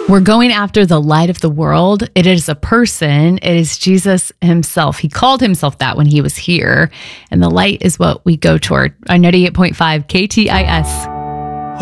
We're going after the light of the world. It is a person. It is Jesus himself. He called himself that when he was here. And the light is what we go toward. On 98.5 KTIS.